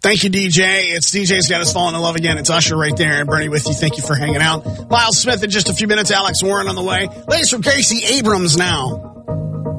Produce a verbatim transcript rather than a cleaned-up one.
Thank you, D J. It's D J's Got Us Falling in Love Again. It's Usher right there, and Bernie with you. Thank you for hanging out. Miles Smith in just a few minutes. Alex Warren on the way. Latest from Casey Abrams now.